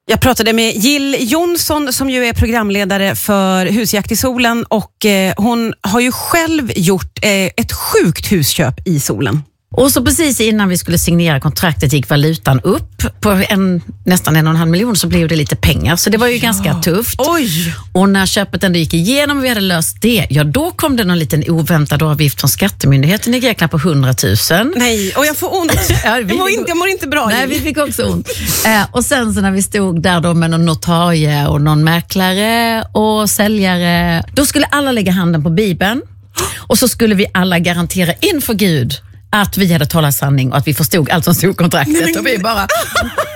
Jag pratade med Jill Jonsson som ju är programledare för Husjakt i solen och hon har ju själv gjort ett sjukt husköp i solen. Och så precis innan vi skulle signera kontraktet gick valutan upp på nästan 1,5 miljon, så blev det lite pengar. Så det var ju ganska tufft. Oj! Och när köpet ändå gick igenom och vi hade löst det, ja då kom det någon liten oväntad avgift från skattemyndigheten i Grekland på 100 000. Nej, och jag får ont. Jag mår inte bra. Nej, vi fick också ont. Och sen så när vi stod där då med någon notarie och någon mäklare och säljare, då skulle alla lägga handen på Bibeln och så skulle vi alla garantera inför Gud att vi hade talat sanning och att vi förstod allt som stod i kontraktet. Och vi bara